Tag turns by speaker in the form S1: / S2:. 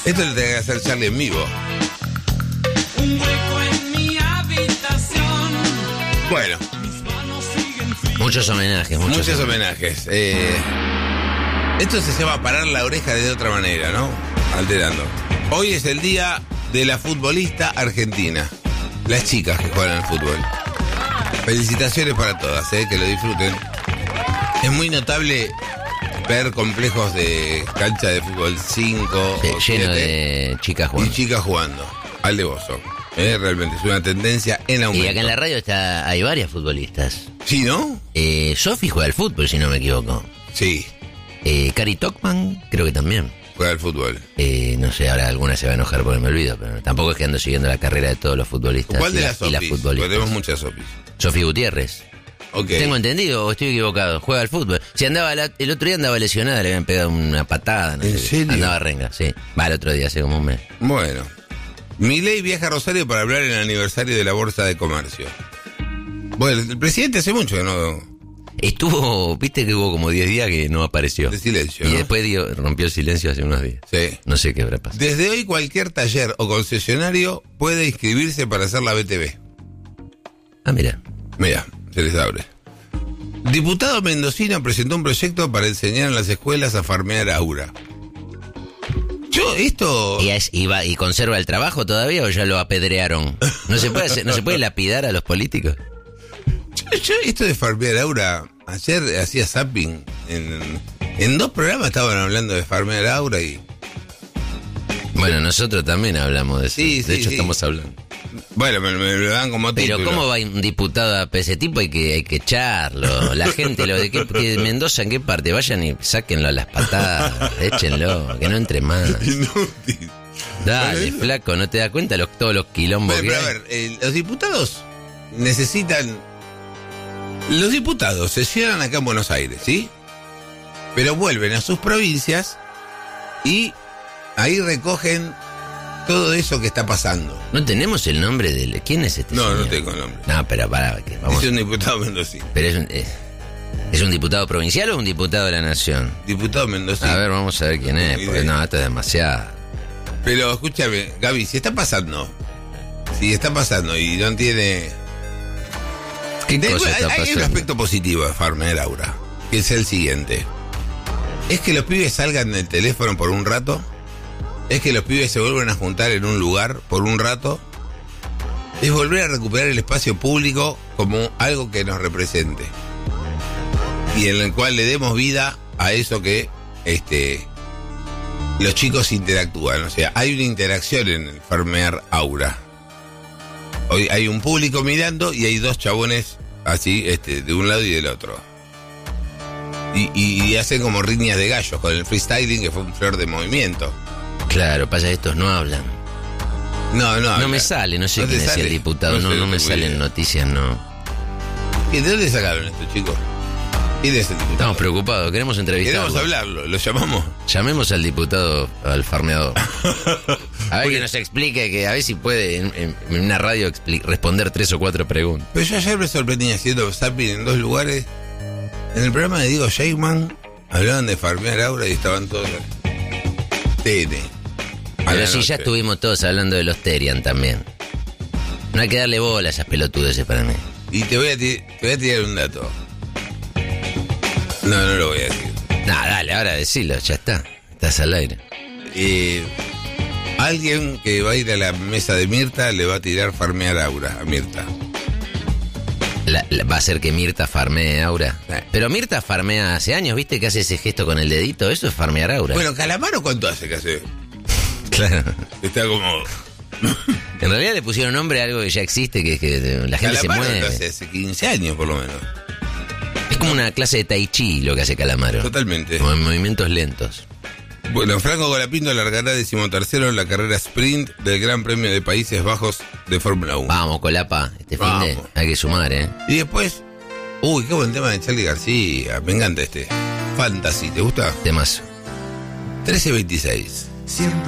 S1: Esto lo tenía que hacer Charlie en vivo.
S2: Un hueco en mi habitación.
S1: Bueno,
S3: Muchos homenajes.
S1: muchos homenajes. Esto se llama parar la oreja de otra manera, ¿no? Alterando. Hoy es el día de la futbolista argentina. Las chicas que juegan al fútbol. Felicitaciones para todas, que lo disfruten. Es muy notable ver complejos de cancha de fútbol 5
S3: Sí,
S1: o
S3: lleno
S1: 7
S3: de chicas
S1: y
S3: jugando.
S1: chicas jugando. Aldevoso. Realmente es una tendencia en aumento.
S3: Y acá en la radio hay varias futbolistas.
S1: ¿Sí, no?
S3: Sofi juega al fútbol, si no me equivoco.
S1: Sí,
S3: Cari Tokman, creo que también.
S1: juega al fútbol.
S3: No sé, ahora alguna se va a enojar porque me olvido, pero tampoco es que ando siguiendo la carrera de todos los futbolistas.
S1: ¿Cuál de
S3: y
S1: las
S3: y las
S1: Sofis? Porque
S3: futbolistas.
S1: tenemos muchas Sofis.
S3: Sofi Gutiérrez.
S1: Ok.
S3: ¿Tengo entendido o estoy equivocado? Juega al fútbol. Si andaba el otro día andaba lesionada, le habían pegado una patada. No
S1: ¿En
S3: sé.
S1: serio?
S3: Andaba renga, sí. Va, el otro día, hace como un mes.
S1: Bueno. Milei viaja a Rosario para hablar en el aniversario de la Bolsa de Comercio. Bueno, el presidente hace mucho que no...
S3: Estuvo, viste que hubo como 10 días que no apareció.
S1: De silencio,
S3: Y
S1: ¿no?
S3: después rompió el silencio hace unos días.
S1: Sí.
S3: No sé qué habrá pasado.
S1: Desde hoy cualquier taller o concesionario puede inscribirse para hacer la BTV.
S3: Ah, mira.
S1: Mira, se les abre. Diputado mendocino presentó un proyecto para enseñar en las escuelas a farmear aura. Yo, esto...
S3: ¿Y conserva el trabajo todavía o ya lo apedrearon? ¿No se puede lapidar a los políticos?
S1: Yo esto de farmear aura, ayer hacía zapping, en 2 programas estaban hablando de farmear aura y...
S3: Bueno, nosotros también hablamos de eso.
S1: Sí,
S3: de hecho,
S1: sí.
S3: estamos hablando.
S1: Bueno, me lo dan como
S3: Pero
S1: título.
S3: ¿cómo va un diputado a ese tipo? Hay que echarlo. La gente, que Mendoza, ¿en qué parte? Vayan y sáquenlo a las patadas. Échenlo, que no entre más.
S1: Inútil.
S3: Dale,
S1: Bueno, eso-
S3: flaco, ¿no te das cuenta todos los quilombos
S1: Bueno,
S3: que
S1: pero a
S3: hay?
S1: ver, los diputados necesitan... Los diputados sesionan acá en Buenos Aires, ¿sí? Pero vuelven a sus provincias y ahí recogen todo eso que está pasando.
S3: No tenemos el nombre de... ¿Quién es este
S1: No,
S3: señor?
S1: no tengo nombre.
S3: No, pero para, que vamos...
S1: Es un diputado mendocino.
S3: Pero ¿es un diputado provincial o un diputado de la nación?
S1: Diputado mendocino.
S3: A ver, vamos a ver quién es,
S1: Ni
S3: porque
S1: idea.
S3: no, esto es demasiado.
S1: Pero escúchame, Gaby, si está pasando y no tiene...
S3: ¿Qué cosa está
S1: Hay un
S3: pasando?
S1: aspecto positivo de farmear aura, que es el siguiente. Es que los pibes salgan del teléfono por un rato. Es que los pibes se vuelven a juntar en un lugar por un rato. Es volver a recuperar el espacio público como algo que nos represente. Y en el cual le demos vida a eso que los chicos interactúan. O sea, hay una interacción en el farmear aura. Hoy hay un público mirando y hay 2 chabones así, de un lado y del otro. Y hacen como riñas de gallos con el freestyling, que fue un flor de movimiento.
S3: Claro, pasa que estos no hablan. No me sale, no sé
S1: ¿No te
S3: quién es
S1: sale?
S3: el diputado,
S1: No
S3: no,
S1: sé,
S3: no me
S1: no tengo
S3: salen
S1: idea.
S3: noticias, no.
S1: ¿Y de dónde sacaron esto, chicos? ¿Quién es el diputado?
S3: Estamos preocupados, queremos entrevistarlo.
S1: Queremos hablarlo, lo llamamos.
S3: Llamemos al diputado, al farmeador. A ver que nos explique, que a ver si puede en una radio responder 3 o 4 preguntas.
S1: Pero yo ayer me sorprendí haciendo zapping en 2 lugares. En el programa de Diego Sheyman hablaban de farmear aura y estaban todos... TN. A
S3: Pero
S1: la
S3: sí, ya
S1: noche.
S3: estuvimos todos hablando de los Terian también. No hay que darle bola a esas pelotudeces para mí.
S1: Y te voy a tirar un dato. No lo voy a decir.
S3: No, dale, ahora decilo, ya está. Estás al aire.
S1: Alguien que va a ir a la mesa de Mirta le va a tirar farmear aura a Mirta.
S3: Va a ser que Mirta farmee Aura.
S1: Sí.
S3: Pero Mirta farmea hace años, ¿viste? Que hace ese gesto con el dedito. Eso es farmear Aura.
S1: Bueno, Calamaro, ¿cuánto hace que hace?
S3: claro.
S1: Está como...
S3: En realidad le pusieron nombre a algo que ya existe, que es que la gente
S1: Calamaro
S3: se
S1: lo
S3: mueve.
S1: hace hace 15 años por lo menos.
S3: Es como una clase de tai chi lo que hace Calamaro.
S1: Totalmente.
S3: Como en movimientos lentos.
S1: Bueno, Franco Colapinto largará 13º en la carrera sprint del Gran Premio de Países Bajos de Fórmula 1.
S3: Vamos, Colapa, este fin de
S1: Vamos.
S3: hay que sumar, ¿eh?
S1: Y después... Uy, qué buen tema de Charly García. Me encanta este. Fantasy, ¿te gusta?
S3: Temazo.
S1: 1326.